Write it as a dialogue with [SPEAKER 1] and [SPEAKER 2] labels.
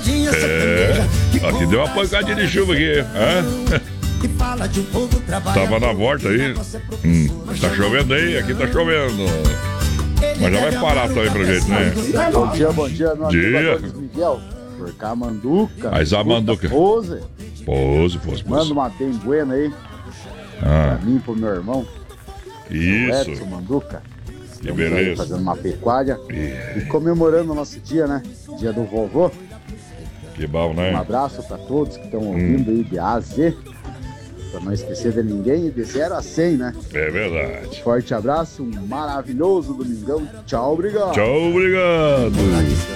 [SPEAKER 1] Aqui deu uma pancadinha de chuva aqui, hein? Tava na volta aí. Tá chovendo aí, aqui tá chovendo. Mas já vai parar também pra gente, né?
[SPEAKER 2] Bom dia, meu amigo Miguel. Por cá, Manduca.
[SPEAKER 1] Mas a Manduca. Pose.
[SPEAKER 2] Manda uma bem buena aí. Pra mim e pro meu irmão.
[SPEAKER 1] Isso.
[SPEAKER 2] Edson Manduca.
[SPEAKER 1] Que beleza.
[SPEAKER 2] Fazendo uma pecuária. E comemorando o nosso dia, né? Dia do vovô.
[SPEAKER 1] Que bom, né?
[SPEAKER 2] Um abraço pra todos que estão ouvindo aí de A a Z. Pra não esquecer de ninguém e de 0 a 100, né?
[SPEAKER 1] É verdade.
[SPEAKER 2] Forte abraço, um maravilhoso domingão. Tchau, obrigado.
[SPEAKER 1] Tchau, obrigado.